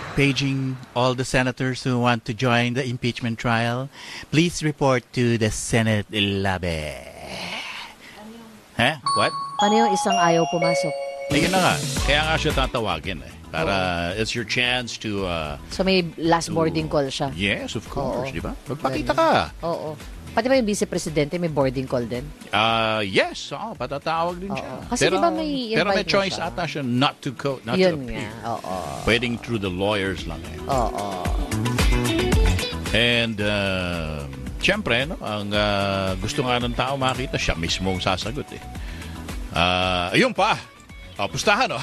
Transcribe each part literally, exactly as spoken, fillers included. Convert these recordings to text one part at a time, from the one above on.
paging all the senators who want to join the impeachment trial. Please report to the Senate lobby. Huh? What? Paano yung isang ayaw pumasok? Ayun na nga. Kaya nga siya tatawagin eh. Para oh. it's your chance to... Uh, so may last boarding to, call siya? Yes, of course. Di ba? Magpakita ka. Oo. Pati ba yung vice-presidente may boarding call din? Uh, yes. Oo, patatawag din siya. Oo. Kasi pero, di ba may invite pero may choice siya. ata siya not to go, not Yun to appear. Nga. Oo. Pwedeng through the lawyers lang eh. Oo. And, uh, siyempre, no, ang uh, gusto nga ng tao makita, siya mismo ang sasagot eh. Uh, ayun pa. O, pustahan, no?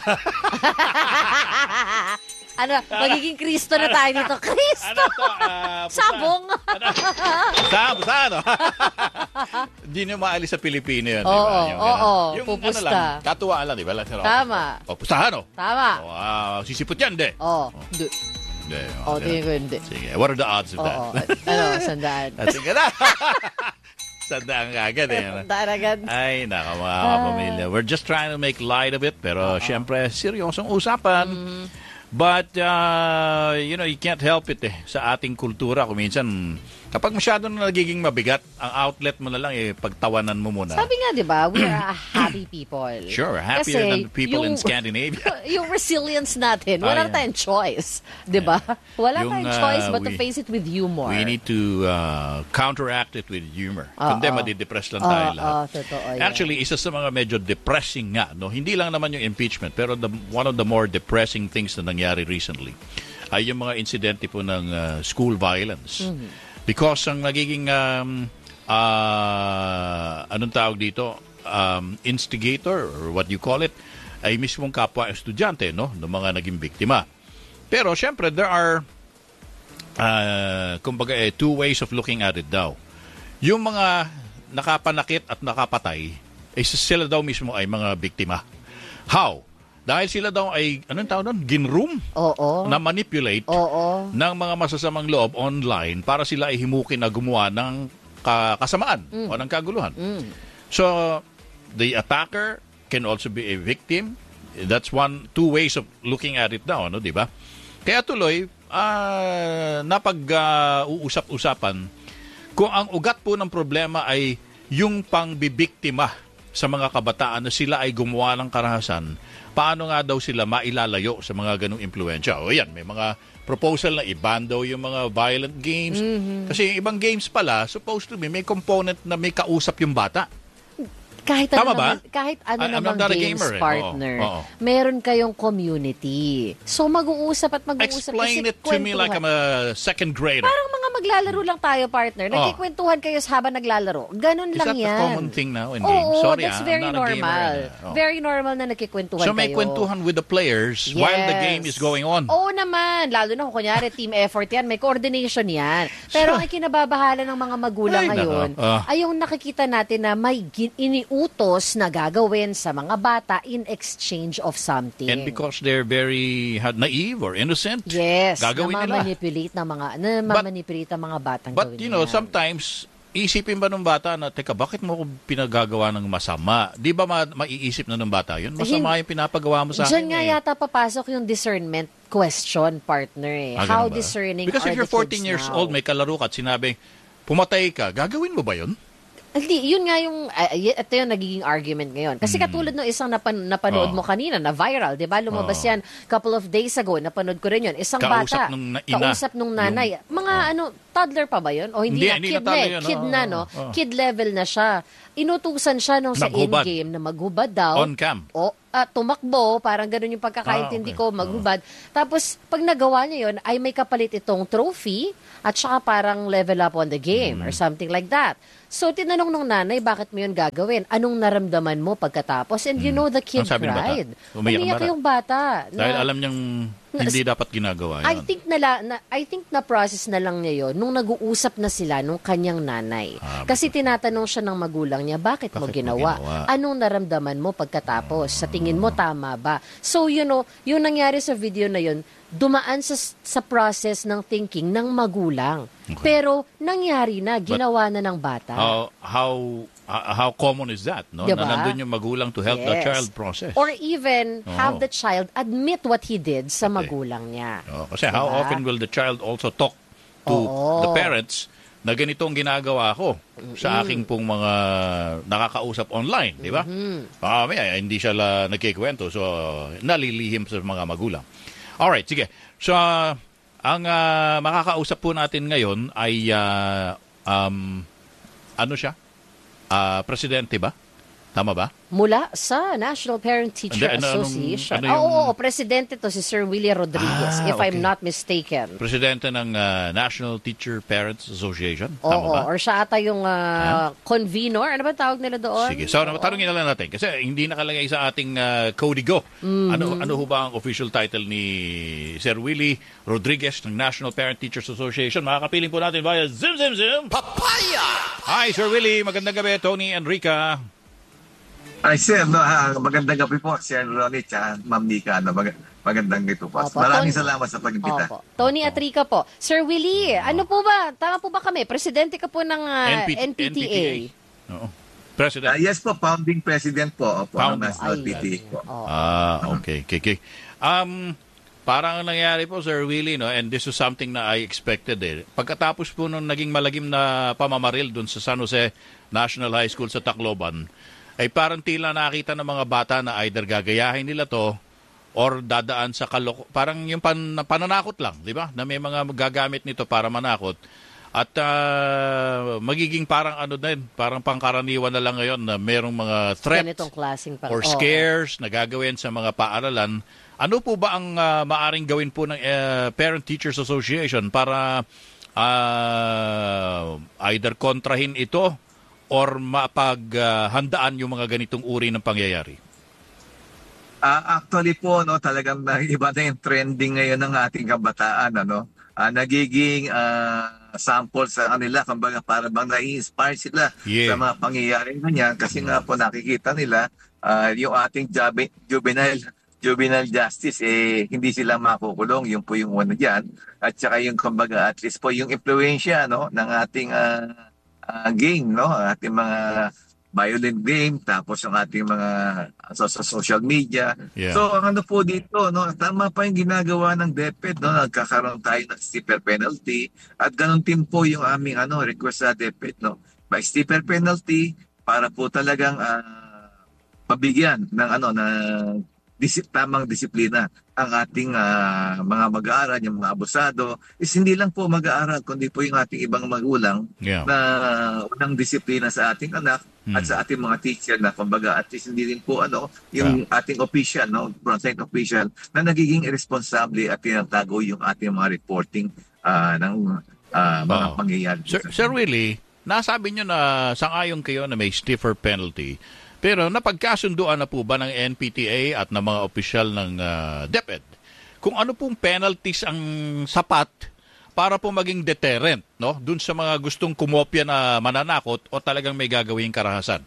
Ano, magiging Kristo na tayo dito. Kristo! Ano to? Uh, Sabong! Ano? Pustahan, pustahan, no? Hindi nyo maalis sa Pilipino yun, oo, di ba? Yung, oo, yung pupusta. Ano lang, katuwaan lang, di ba? Tama. O, pustahan, no? Tama. O, uh, sisipot yan, di? Oo. Hindi. Hindi. O, tingin ko hindi. Sige, what are the odds of that? Oo. Ano, sandaan. Sige na. Sandaan ka agad eh. Sandaan agad. Ay, naka mga kapamilya. We're just trying to make light of it, pero uh-oh. Syempre, seryosong usapan. Mm. But, uh, you know, you can't help it eh. Sa ating kultura, kung minsan, kapag masyado na nagiging mabigat, ang outlet mo na lang eh, pagtawanan mo muna. Sabi nga, di ba, we are a happy people. Sure, happier kasi than the people yung, in Scandinavia. Yung resilience natin, oh, wala yeah. tayong choice. Di ba? Wala yung, tayong choice uh, but we, to face it with humor. We need to uh, counteract it with humor. Uh, Kundi, uh, madidepress lang tayo uh, lahat. Uh, totoo, yeah. Actually, isa sa mga medyo depressing nga, no? Hindi lang naman yung impeachment, pero the, one of the more depressing things na nangyari recently ay yung mga insidente po ng uh, school violence. Mm-hmm. Because ang nagiging, um, uh, anong tawag dito, um, instigator, or what you call it, ay mismong kapwa estudyante, no? Ng mga naging biktima. Pero, syempre, there are, uh, kumbaga, eh, two ways of looking at it daw. Yung mga nakapanakit at nakapatay, eh, sila daw mismo ay mga biktima. How? Dahil sila daw ay, anong tawag doon? Ginroom? Oo. Na manipulate Oo. ng mga masasamang loob online para sila ay himukin na gumawa ng ka- kasamaan mm. o ng kaguluhan. Mm. So, the attacker can also be a victim. That's one, two ways of looking at it now, no, di ba? Kaya tuloy, uh, napag-uusap-usapan, kung ang ugat po ng problema ay yung pangbibiktima sa mga kabataan na sila ay gumawa ng karahasan, paano nga daw sila mailalayo sa mga ganong impluensya? O yan, may mga proposal na i-ban daw yung mga violent games. Mm-hmm. Kasi yung ibang games pala, supposed to be, may component na may kausap yung bata. Kahit Tama ano ba? naman, kahit ano I, namang games gamer, eh. partner, oo, oo. meron kayong community. So mag-uusap at mag-uusap. Explain kasi it to me like I'm a second grader. Parang mga maglalaro lang tayo, partner. Nagkikwentuhan kayo habang naglalaro. Ganun Is lang that yan. a common thing now in Oo, games? Sorry, that's ah, very I'm not normal. a gamer. Oh. Very normal na nagkikwentuhan so may kayo. kwentuhan with the players Yes. while the game is going on. Oo naman. Lalo na kung kunyari team effort yan, may coordination yan. Pero ang kinababahala ng mga magulang Ay, ngayon uh. ay yung nakikita natin na may iniutos na gagawin sa mga bata in exchange of something. And because they're very naive or innocent, yes, gagawin na nila. manipulate ng mga na manipulate ang mga batang but, gawin. But you know, yan. sometimes isipin ba ng bata na, teka, bakit mo ako pinagagawa ng masama? Di ba ma- maiisip na ng bata yun? Masama yung pinapagawa mo sa akin. Diyan nga eh. yata papasok yung discernment question, partner. Eh. Ah, How ba? discerning Because are if you're the fourteen kids years now? old, may kalaro ka at sinabi, pumatay ka, gagawin mo ba yun? Hindi, yun nga yung, uh, ito yung nagiging argument ngayon. Kasi katulad ng isang napan, napanood Oh. mo kanina, na viral, di ba? Lumabas Oh. yan couple of days ago, napanood ko rin yun. Isang Kausap bata, nung na- ina. kausap nung nanay. Yung- Mga oh. ano, toddler pa ba yun? O hindi, Hindi, na, hindi kid na na, eh. toddler yun. Kid Oh, na, oh, no? oh. Kid level na siya. Inutusan siya nung sa Maghubad. in-game na maghubad daw. On cam. O, ah, tumakbo, parang ganun yung pagkakaintindi Ah, okay. ko, maghubad. Tapos, pag nagawa niya yun, ay may kapalit itong trophy at saka parang level up on the game or something like that. So, tinanong nung nanay, bakit mo yun gagawin? Anong naramdaman mo pagkatapos? And you know, the kid Ang sabi ng bata? cried. Umiyak ang Umiyak bata? yung bata. Dahil na- alam niyang hindi dapat ginagawa I yun. think na, la- na I think na process na lang niya yun nung nag-uusap na sila nung kanyang nanay. Ah, Kasi tinatanong siya ng magulang niya, bakit, mo, Bakit mo ginawa? ginawa? Anong naramdaman mo pagkatapos? Sa tingin mo tama ba? So you know, yung nangyari sa video na yun, dumaan sa sa process ng thinking ng magulang. Okay. Pero nangyari na, ginawa na ng bata. How, how Uh, how common is that, no? Diba? Na nandun yung magulang to help the Yes. child process. Or even Oo. have the child admit what he did sa Okay. magulang niya. Oh, kasi how Diba? often will the child also talk to Oo. the parents na ganito ang ginagawa ko sa aking pong mga nakakausap online, di ba? Mm-hmm. Baka mamaya, hindi siya la, nagkikwento, so nalilihim sa mga magulang. Alright, sige. So, uh, ang uh, makakausap po natin ngayon ay, uh, um, ano siya? Uh, presidente ba? Tama ba? Mula sa National Parent Teacher Hindi, ano- anong- Association. ano yung- Oo, oo, presidente to si Sir Willie Rodriguez, Ah, if I'm okay. not mistaken. Presidente ng uh, National Teacher Parents Association. Tama Oo, ba? or siya ata yung ah, convenor. Ano ba tawag nila doon? Sige. So, Oo. tanongin na lang natin. Kasi hindi nakalagay sa ating uh, Código. Mm-hmm. Ano ano ho ba ang official title ni Sir Willie Rodriguez ng National Parent Teachers Association? Makakapiling po natin via Zoom, Zoom, Zoom. Papaya! Hi, Sir Willie. Magandang gabi. Tony Enrica. Ay, sir, no, ah, magandang gabi po, Sir Ronnie, tsaka Ma'am Nika. No, mag- magandang gabi po. Opo, Maraming Tony. salamat sa pag-imbita. Opo. Tony Atrica po. Sir Willie, ano po ba? Tama po ba kami? Presidente ka po ng ah, N P- N P T A. Oo. President. Ah, yes po, founding president po opo, ng Founding. National Ay. P T A po. Oo. Ah, okay. Okay, okay. Um, parang ang nangyari po, Sir Willie, no, and this is something na I expected eh. Pagkatapos po nung naging malagim na pamamaril dun sa San Jose National High School sa Tacloban, ay parang tila nakita ng mga bata na either gagayahin nila to or dadaan sa kaloko. Parang yung pan, pananakot lang, di ba? Na may mga gagamit nito para manakot. At ah, magiging parang ano din, parang pangkaraniwan na lang ngayon na merong mga threats Ganitong klaseng pang... or Oo. scares na gagawin sa mga paaralan. Ano po ba ang ah, maaring gawin po ng eh, Parent Teachers Association para ah, either kontrahin ito or mapaghandaan yung mga ganitong uri ng pangyayari? Ah, actually po, no, talagang na, iba na yung trending ngayon ng ating kabataan. Ano? Ah, nagiging ah, sample sa kanila, kumbaga para bang nai-inspire sila Yeah. sa mga pangyayaring ganyan. Kasi nga po nakikita nila ah, yung ating juve- juvenile juvenile justice, eh, hindi sila makukulong. Yung po yung ano dyan. At saka yung kumbaga at least po yung influensya no, ng ating ah, ah, game, no? Ating mga violent game, tapos yung ating mga sa, sa social media. Yeah. So, ang ano po dito, no? Tama pa yung ginagawa ng DepEd, no? Nagkakaroon tayo ng stiffer penalty at ganun din po yung aming ano, request sa DepEd, no? By stiffer penalty para po talagang ah, mabigyan ng ano na disip, tamang disiplina ang ating ah, mga mag-aaral, yung mga abusado, is hindi lang po mag-aaral, kundi po yung ating ibang magulang Yeah. na unang disiplina sa ating anak at sa ating mga teacher na kumbaga at least hindi rin po ano, yung ating official, no, frontline official na nagiging irresponsible at tinatago yung ating mga reporting ah, ng ah, mga Oo. pangyayari. Sir, Sir Willie, nasabi nyo na sangayon kayo na may stiffer penalty. Pero napagkasunduan na po ba ng N P T A at ng mga opisyal ng uh, DepEd kung ano pong penalties ang sapat para po maging deterrent, no? Dun sa mga gustong kumopya na mananakot o talagang may gagawing karahasan?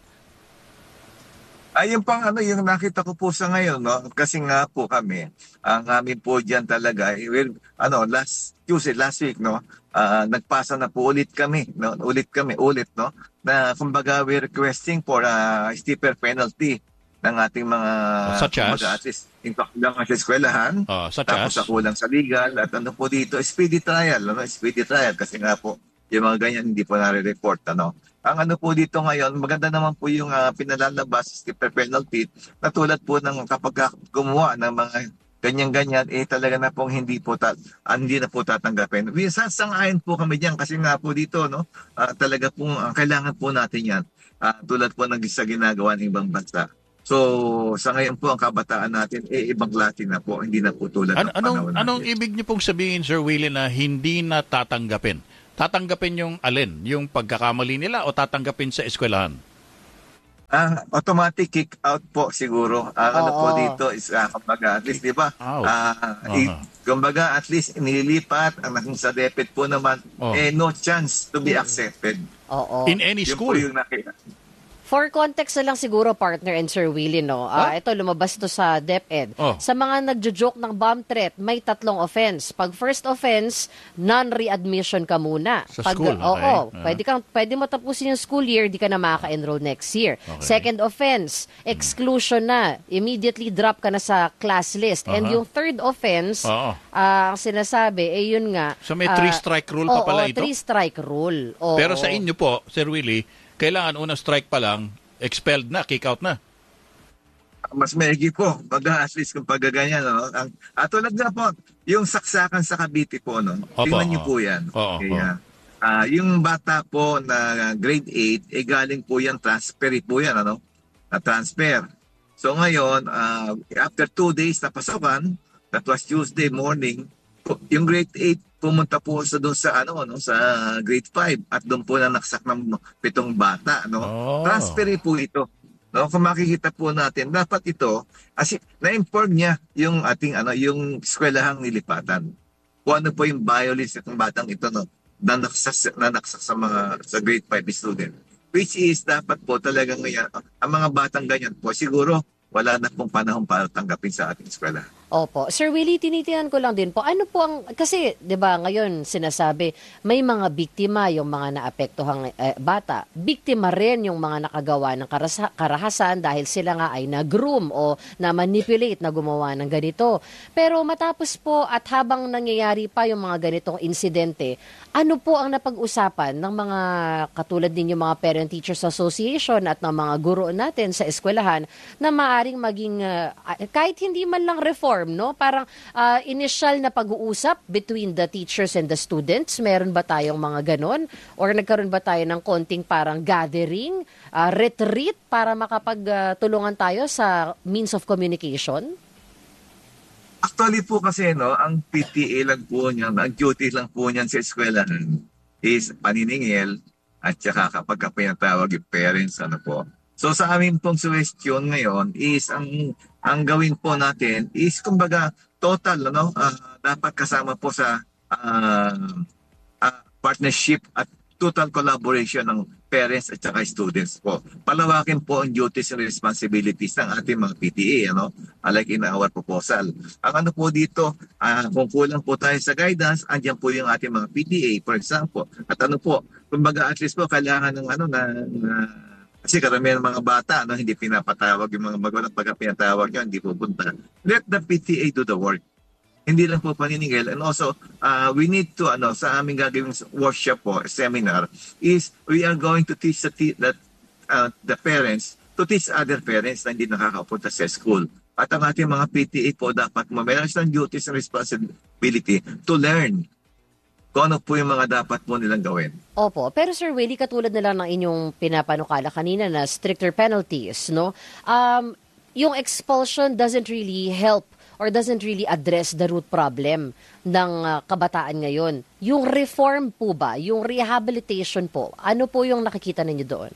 Ayun pang ano, yung nakita ko po sa ngayon, no? Kasi nga po kami, ang amin po dyan talaga, eh, well, ano, last Tuesday, last week, no? ah, nagpasa na po ulit kami, no? Ulit kami, ulit, no? Na kumbaga we're requesting for a stiffer penalty ng ating mga Such as? kumbaga, at least yung kakulangan sa eskwelahan, Uh, such tapos as? sa kulang sa legal, at ano po dito, speedy trial, ano? Speedy trial, kasi nga po, yung mga ganyan hindi po nare-report, ano? Ang ano po dito ngayon, maganda naman po yung uh, pinalalabas stiffer penalty na tulad po ng kapag gumawa ng mga ganyan-ganyan, eh talaga na pong hindi po ta- ah, hindi na po tatanggapin. Sasang-ayon po kami diyan kasi nga po dito, no, ah, talaga po ang kailangan po natin yan, ah, tulad po ng sa ginagawa ng ibang bansa. So, sa ngayon po ang kabataan natin, eh ibang klase na po, hindi na po tulad An- ng anong, panahon anong natin. ibig niyo pong sabihin, Sir Willie, na hindi na tatanggapin? Tatanggapin yung alin? Yung pagkakamali nila o tatanggapin sa eskwelahan? Ah, automatic kick out po siguro. Ang ano po Oo. dito is ah, kumbaga at least 'di ba? Out. Ah, Aha. i- kumbaga at least inilipat ang naging sa DepEd po naman Oh. eh no chance to be accepted. Oo. In any Yun school? po yung nakita. For context na lang siguro, partner and Sir Willie, no? Ah, ito, lumabas ito sa DepEd. Oh. Sa mga nagjo-joke ng bomb threat, may tatlong offense. Pag first offense, non-readmission ka muna. Sa Pag, school, okay. Oo, Ah. pwede, kang, pwede mo tapusin yung school year, di ka na makaka-enroll next year. Okay. Second offense, exclusion na. Immediately drop ka na sa class list. And Aha. yung third offense, Oo. ah, ang sinasabi, eh yun nga. So may ah, three-strike rule pa oo, pala ito? three-strike rule. Oo. Pero sa inyo po, Sir Willie, kailangan unang strike pa lang, expelled na, kick out na. Mas maigi po, baga at least kung pagaganyan, no? Ang, at tulad nga po, yung saksakan sa Cavite po, no? Opo, Tingnan niyo oo. po yan. Oo, Kaya, ah, yung bata po na grade eight, eh galing po yan, transfer po yan, ano? Na transfer. So ngayon, ah, after two days na pasokan, that was Tuesday morning, po- yung grade eight pumunta po sa doon sa ano no sa grade five at doon po na naksak ng pitong bata no. Oh. Transfer po ito. No, kung makikita po natin, dapat ito, kasi na-inform niya yung ating ano, yung eskwelahang nilipatan. Kung ano po yung violence ng batang ito, no, na naksak, na naksak sa mga sa grade five student. Which is, dapat po talaga ngayon, ang mga batang ganyan po, siguro wala na pong panahon para tanggapin sa ating eskwela. Opo. Sir Willie, tinitinan ko lang din po, ano po ang, kasi, di ba, ngayon sinasabi, may mga biktima yung mga naapektuhang eh, bata. Biktima rin yung mga nakagawa ng karasa- karahasan dahil sila nga ay nag-groom o na-manipulate na gumawa ng ganito. Pero matapos po at habang nangyayari pa yung mga ganitong insidente, ano po ang napag-usapan ng mga katulad ninyo mga Parent Teachers Association at ng mga guro natin sa eskwelahan na maaring maging, uh, kahit hindi man lang reform, no? Parang uh, initial na pag-uusap between the teachers and the students. Meron ba tayong mga ganon? Or nagkaroon ba tayo ng konting parang gathering, uh, retreat para makapagtulungan tayo sa means of communication? Actually po kasi no, ang P T A lang po niyan, ang duty lang po niyan sa eskwelahan is paniningil at saka kapag pinatawag yung parents, ano po. So sa amin pong suggestion ngayon is ang ang gawin po natin is kumbaga total ano, ah, dapat kasama po sa ah, ah, partnership at total collaboration ng parents at saka students po. Palawakin po ang duties and responsibilities ng ating mga P T A, ano? Like in our proposal. Ang ano po dito, uh, kung kulang po tayo sa guidance, andyan po yung ating mga P T A, for example. At ano po, kumbaga at least po, kailangan ng ano na, na kasi karamihan ng mga bata, ano, hindi pinapatawag yung mga magulang pagka pinatawag nyo, hindi pupunta. Let the P T A do the work. Hindi lang po paniningil. And also, uh, we need to, ano, sa aming gagawing workshop po, seminar, is we are going to teach the, t- that, uh, the parents to teach other parents na hindi nakakapunta sa school. At ang ating mga P T A po dapat meron silang duties and responsibility to learn kung ano po yung mga dapat po nilang gawin. Opo. Pero Sir Willie, katulad na lang ng inyong pinapanukala kanina na stricter penalties, no? Um, yung expulsion doesn't really help or doesn't really address the root problem ng uh, kabataan ngayon. Yung reform po ba, yung rehabilitation po, ano po yung nakikita ninyo doon?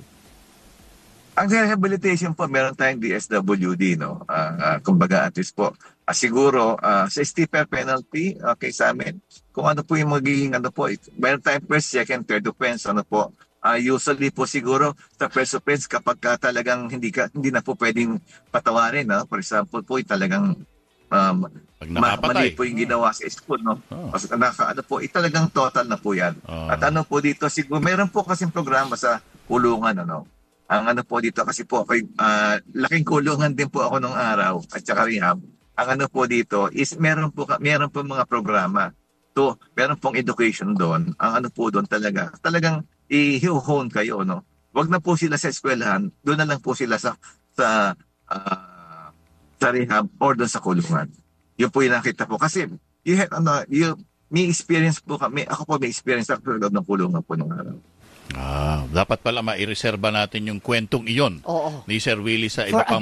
Ang rehabilitation po, meron tayong D S W D, no? Uh, uh, kumbaga, at least po, uh, siguro, uh, sa stiffer penalty, okay, sa amin, kung ano po yung magiging, ano po, it, meron tayong first, second, third offense, ano po, uh, usually po siguro, sa first offense, kapag ka talagang hindi, ka, hindi na po pwedeng patawarin, no? For example po, talagang um, Pag ma- nakapatay. mali po yung ginawa sa school, no? Oh. Kasi naka, ano po, eh, talagang total na po yan. Oh. At ano po dito, siguro, meron po kasing programa sa kulungan, ano? Ang ano po dito, kasi po, ako'y, ah, laking kulungan din po ako nung araw, at saka rehab. Ang ano po dito is meron po, ka- meron po mga programa. So, meron pong education doon. Ang ano po doon talaga, talagang i-hone kayo, no? Wag na po sila sa eskwelahan, doon na lang po sila sa, sa, ah, sa rehab or doon sa kulungan. Yun po yung nakita po. Kasi, you had, ano, you, may experience po kami, ako po may experience ako sa loob ng kulungan po nung araw. Ah, dapat pala maireserba natin yung kwentong iyon Oo. ni Sir Willie sa For iba pang